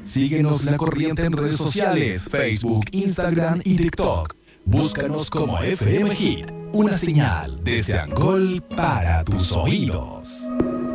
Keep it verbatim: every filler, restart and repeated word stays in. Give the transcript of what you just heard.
Síguenos La Corriente en redes sociales, Facebook, Instagram y TikTok. Búscanos como F M Hit, una señal desde Angol para tus oídos.